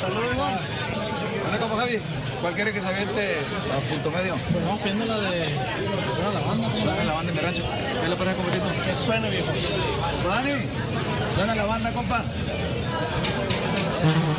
Saludos, Juan. Bueno, como Javi, ¿cuál quiere que se aviente a punto medio? Vamos pidiendo la de Suena la Banda. Suena la banda en mi rancho. ¿Qué le parece, competito? Que suene, viejo. Dani, suena la banda, compa.